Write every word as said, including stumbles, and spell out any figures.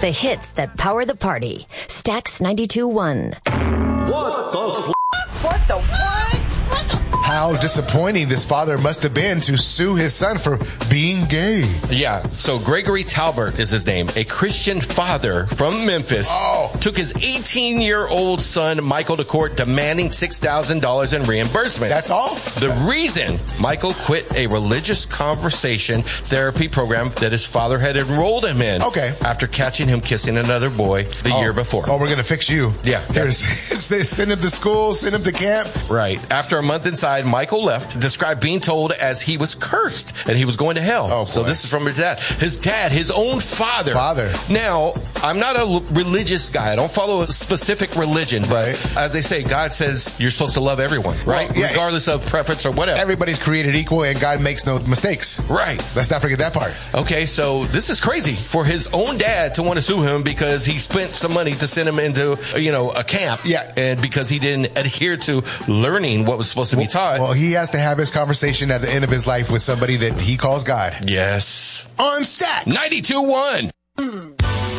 The hits that power the party. Stax ninety-two point one. What the f***? What the what? What the How disappointing this father must have been to sue his son for being gay. Yeah, so Gregory Talbert is his name. A Christian father from Memphis Oh. took his eighteen-year-old son, Michael, to court demanding six thousand dollars in reimbursement. That's all? The reason Michael quit a religious conversation therapy program that his father had enrolled him in. Okay. After catching him kissing another boy the Oh. year before. Oh, we're going to fix you. Yeah. Here's, send him to school, send him to camp. Right. After a month inside, Michael left, described being told as he was cursed and he was going to hell. Oh, so boy. this is from his dad. His dad, his own father. Father. Now, I'm not a l- religious guy. I don't follow a specific religion, but Right. as they say, God says you're supposed to love everyone, right? Well, yeah. Regardless of preference or whatever. Everybody's created equal and God makes no mistakes. Right. Let's not forget that part. Okay, so this is crazy for his own dad to want to sue him because he spent some money to send him into, you know, a camp. Yeah. And because he didn't adhere to learning what was supposed to be taught. Well, he has to have his conversation at the end of his life with somebody that he calls God. Yes. On Stax. ninety-two point one.